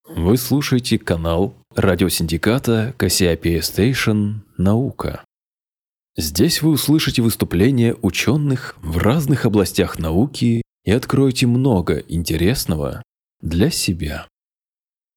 Вы слушаете канал радиосиндиката Cassiopeia Station «Наука». Здесь вы услышите выступления ученых в разных областях науки и откроете много интересного для себя.